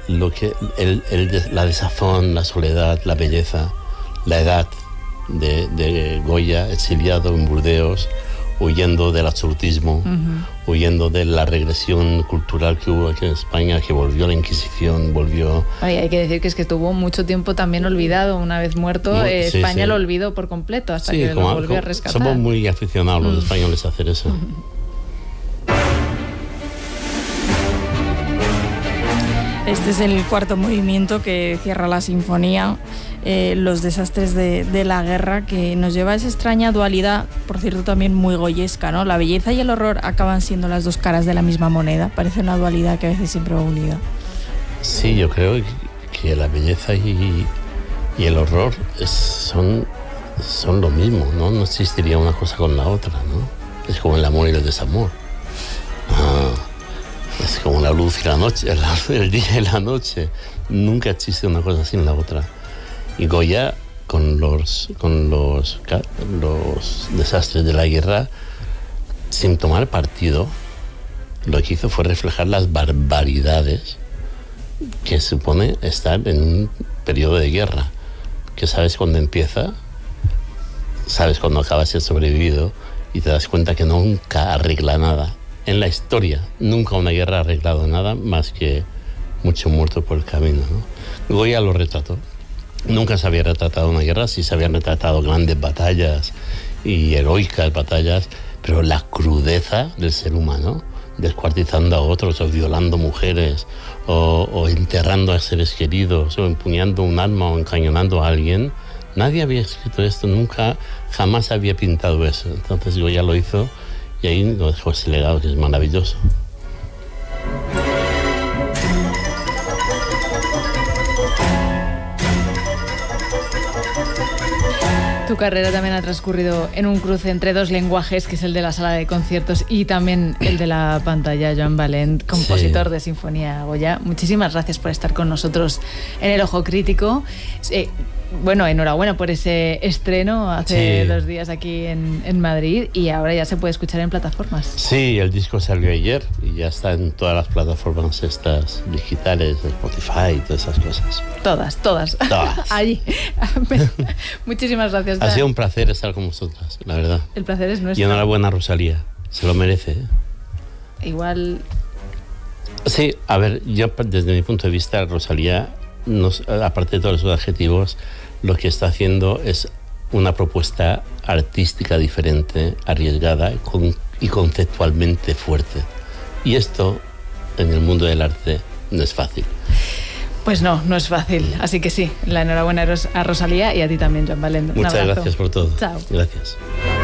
la desazón, la soledad, la belleza, la edad de Goya, exiliado en Burdeos, huyendo del absolutismo, huyendo de la regresión cultural que hubo aquí en España, que volvió la Inquisición, volvió... Ay, hay que decir que es que estuvo mucho tiempo también olvidado. Una vez muerto, España lo olvidó por completo hasta que lo volvió a rescatar. Somos muy aficionados los españoles a hacer eso. Este es el cuarto movimiento que cierra la sinfonía, los desastres de la guerra, que nos lleva a esa extraña dualidad, por cierto también muy goyesca, ¿no? La belleza y el horror acaban siendo las dos caras de la misma moneda. Parece una dualidad que a veces siempre va unida. Sí, yo creo que la belleza y el horror son lo mismo, ¿no? No existiría una cosa con la otra, ¿no? Es como el amor y el desamor. Es como la luz y la noche, el día y la noche. Nunca existe una cosa sin la otra. Y Goya, con los desastres de la guerra, sin tomar partido, lo que hizo fue reflejar las barbaridades que supone estar en un periodo de guerra. Que sabes cuándo empieza, sabes cuándo acaba de ser sobrevivido y te das cuenta que nunca arregla nada. En la historia, nunca una guerra ha arreglado nada más que mucho muerto por el camino, ¿no? Goya lo retrató. Nunca se había retratado una guerra, sí se habían retratado grandes batallas y heroicas batallas, pero la crudeza del ser humano, descuartizando a otros, o violando mujeres, o enterrando a seres queridos, o empuñando un arma o encañonando a alguien, nadie había escrito esto, nunca, jamás había pintado eso. Entonces Goya lo hizo. Y ahí nos dejó ese legado que es maravilloso. Tu carrera también ha transcurrido en un cruce entre dos lenguajes, que es el de la sala de conciertos y también el de la pantalla. Joan Valent, compositor de Sinfonía Goya, muchísimas gracias por estar con nosotros en El Ojo Crítico. Bueno, enhorabuena por ese estreno hace 2 días aquí en Madrid, y ahora ya se puede escuchar en plataformas. Sí, el disco salió ayer y ya está en todas las plataformas estas digitales, Spotify y todas esas cosas. Todas. Allí. Muchísimas gracias. Ha sido un placer estar con vosotras, la verdad. El placer es nuestro. Y enhorabuena, Rosalía. Se lo merece, ¿eh? Igual... Sí, a ver, yo desde mi punto de vista, Rosalía, aparte de todos los adjetivos, lo que está haciendo es una propuesta artística diferente, arriesgada y conceptualmente fuerte. Y esto, en el mundo del arte, no es fácil. Pues no es fácil. Así que sí, la enhorabuena a Rosalía y a ti también, Joan Valent. Muchas gracias por todo. Chao. Gracias.